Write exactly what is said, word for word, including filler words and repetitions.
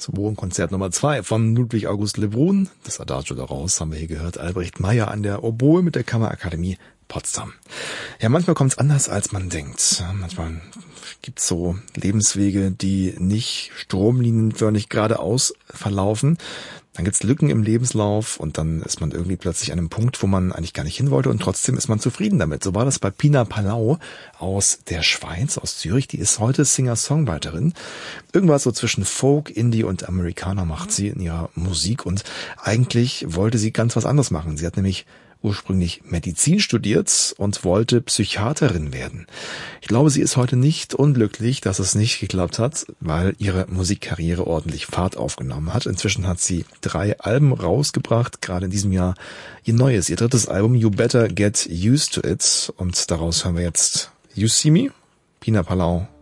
zum Ohrenkonzert Nummer zwei von Ludwig August Lebrun. Das Adagio daraus haben wir hier gehört. Albrecht Meyer an der Oboe mit der Kammerakademie Potsdam. Ja, manchmal kommt es anders, als man denkt. Manchmal gibt es so Lebenswege, die nicht stromlinienförmig geradeaus verlaufen. Dann gibt's Lücken im Lebenslauf und dann ist man irgendwie plötzlich an einem Punkt, wo man eigentlich gar nicht hin wollte und trotzdem ist man zufrieden damit. So war das bei Pina Palau aus der Schweiz, aus Zürich. Die ist heute Singer-Songwriterin. Irgendwas so zwischen Folk, Indie und Amerikaner macht sie in ihrer Musik und eigentlich wollte sie ganz was anderes machen. Sie hat nämlich ursprünglich Medizin studiert und wollte Psychiaterin werden. Ich glaube, sie ist heute nicht unglücklich, dass es nicht geklappt hat, weil ihre Musikkarriere ordentlich Fahrt aufgenommen hat. Inzwischen hat sie drei Alben rausgebracht, gerade in diesem Jahr ihr neues, ihr drittes Album You Better Get Used to It und daraus hören wir jetzt You See Me, Pina Palau